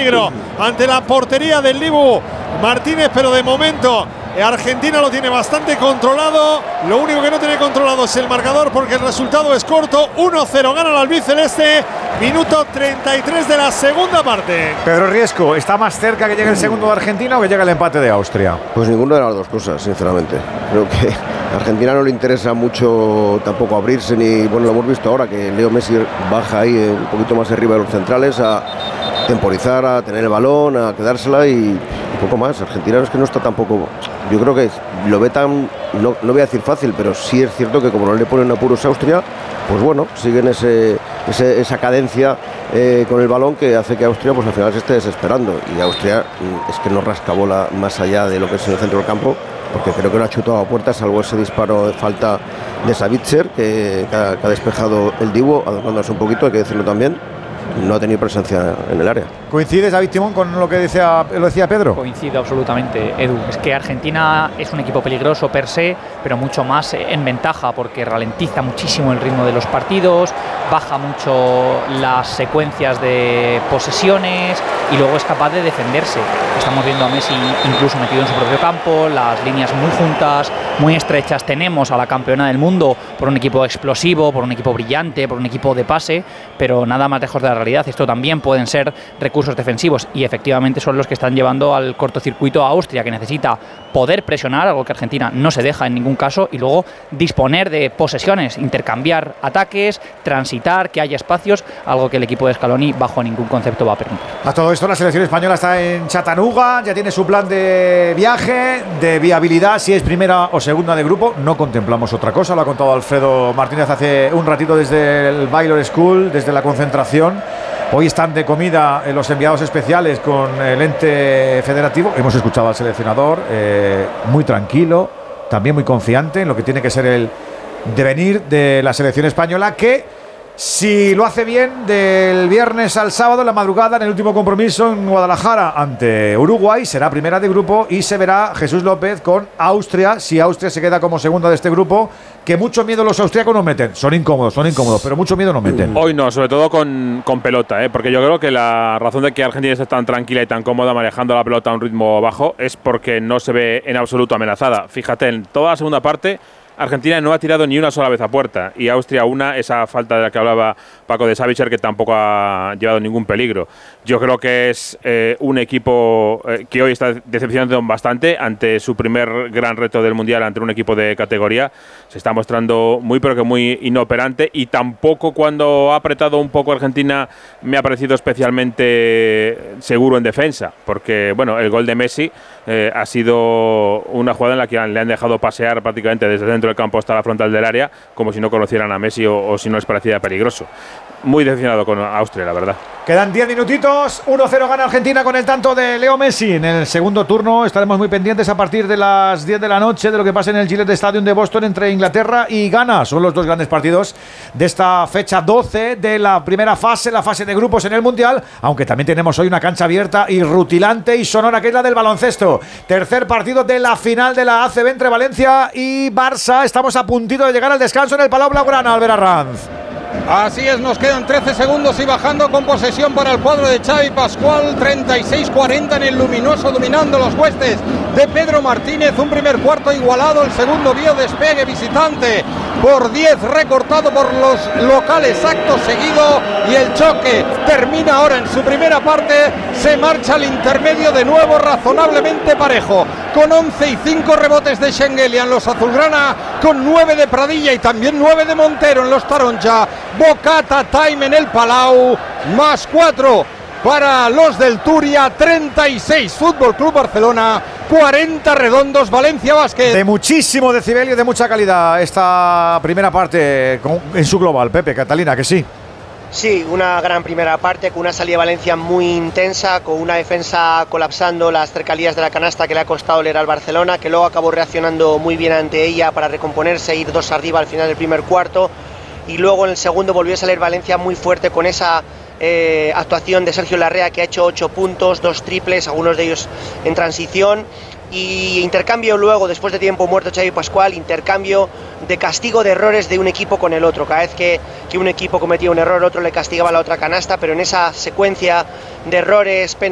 peligro ante la portería del Dibu Martínez, pero de momento Argentina lo tiene bastante controlado. Lo único que no tiene controlado es el marcador, porque el resultado es corto. 1-0 gana el albiceleste. Minuto 33 de la segunda parte. Pedro Riesco, ¿está más cerca que llegue el segundo de Argentina o que llegue el empate de Austria? Pues ninguna de las dos cosas, sinceramente. Creo que a Argentina no le interesa mucho tampoco abrirse, ni, bueno, lo hemos visto ahora, que Leo Messi baja ahí un poquito más arriba de los centrales a temporizar, a tener el balón, a quedársela y poco más. Argentina es que no está tampoco, yo creo que lo ve tan, no voy a decir fácil, pero sí es cierto que como no le ponen apuros a Austria, pues bueno, siguen esa cadencia con el balón, que hace que Austria pues al final se esté desesperando, y Austria es que no rasca bola más allá de lo que es en el centro del campo, porque creo que no ha chutado a puerta, salvo ese disparo de falta de Savitzer que ha despejado el Dibu, adornándose un poquito, hay que decirlo también. No ha tenido presencia en el área. ¿Coincides, David Timón, con lo que decía Pedro? Coincido absolutamente, Edu. Es que Argentina es un equipo peligroso per se, pero mucho más en ventaja, porque ralentiza muchísimo el ritmo de los partidos, baja mucho las secuencias de posesiones y luego es capaz de defenderse. Estamos viendo a Messi incluso metido en su propio campo, las líneas muy juntas, muy estrechas. Tenemos a la campeona del mundo por un equipo explosivo, por un equipo brillante, por un equipo de pase, pero nada más lejos de la realidad. Esto también pueden ser recursos defensivos, y efectivamente son los que están llevando al cortocircuito a Austria, que necesita poder presionar, algo que Argentina no se deja en ningún caso, y luego disponer de posesiones, intercambiar ataques, transitar, que haya espacios, algo que el equipo de Scaloni bajo ningún concepto va a permitir. A todo esto, la selección española está en Chattanooga, ya tiene su plan de viaje, de viabilidad, si es primera o segunda de grupo. No contemplamos otra cosa, lo ha contado Alfredo Martínez hace un ratito desde el Baylor School, desde la concentración. Hoy están de comida los enviados especiales con el ente federativo. Hemos escuchado al seleccionador, muy tranquilo, también muy confiante en lo que tiene que ser el devenir de la selección española, que si lo hace bien, del viernes al sábado en la madrugada, en el último compromiso en Guadalajara ante Uruguay, será primera de grupo y se verá Jesús López con Austria, si Austria se queda como segunda de este grupo, que mucho miedo los austríacos nos meten. Son incómodos, pero mucho miedo nos meten. Hoy no, sobre todo con pelota, porque yo creo que la razón de que Argentina esté tan tranquila y tan cómoda manejando la pelota a un ritmo bajo es porque no se ve en absoluto amenazada. Fíjate, en toda la segunda parte Argentina no ha tirado ni una sola vez a puerta, y Austria esa falta de la que hablaba Paco de Savitzer, que tampoco ha llevado ningún peligro. Yo creo que es un equipo que hoy está decepcionando bastante ante su primer gran reto del Mundial, ante un equipo de categoría. Se está mostrando muy pero que muy inoperante, y tampoco cuando ha apretado un poco Argentina me ha parecido especialmente seguro en defensa, porque bueno, el gol de Messi ha sido una jugada en la que le han dejado pasear prácticamente desde dentro del campo hasta la frontal del área, como si no conocieran a Messi o si no les parecía peligroso. Muy decepcionado con Austria, la verdad. Quedan 10 minutitos, 1-0 gana Argentina con el tanto de Leo Messi. En el segundo turno estaremos muy pendientes a partir de las 10 de la noche de lo que pasa en el Gillette Stadium de Boston entre Inglaterra y Ghana. Son los dos grandes partidos de esta fecha 12 de la primera fase, la fase de grupos en el Mundial, aunque también tenemos hoy una cancha abierta y rutilante y sonora, que es la del baloncesto. Tercer partido de la final de la ACB entre Valencia y Barça. Estamos a puntito de llegar al descanso en el Palau Blaugrana, Albert Arranz. Así es, nos quedan 13 segundos y bajando con posesión para el cuadro de Xavi Pascual, 36-40 en el luminoso, dominando los huestes de Pedro Martínez. Un primer cuarto igualado, el segundo vio despegue visitante por 10, recortado por los locales acto seguido, y el choque termina ahora en su primera parte. Se marcha al intermedio de nuevo razonablemente parejo, con 11 y 5 rebotes de Schengelia en los azulgrana, con 9 de Pradilla y también 9 de Montero en los Taronja. Bocata time en el Palau, más 4 para los del Turia, 36 Fútbol Club Barcelona, 40 Redondos Valencia Basket. De muchísimo decibelio y de mucha calidad esta primera parte en su global. Pepe, Catalina, que sí. Sí, una gran primera parte con una salida de Valencia muy intensa, con una defensa colapsando las cercanías de la canasta que le ha costado leer al Barcelona, que luego acabó reaccionando muy bien ante ella para recomponerse e ir 2 arriba al final del primer cuarto, y luego en el segundo volvió a salir Valencia muy fuerte con esa actuación de Sergio Larrea, que ha hecho 8 puntos, 2 triples, algunos de ellos en transición, y intercambio luego, después de tiempo muerto Xavi Pascual, intercambio de castigo de errores de un equipo con el otro. Cada vez que un equipo cometía un error, otro le castigaba la otra canasta, pero en esa secuencia de errores,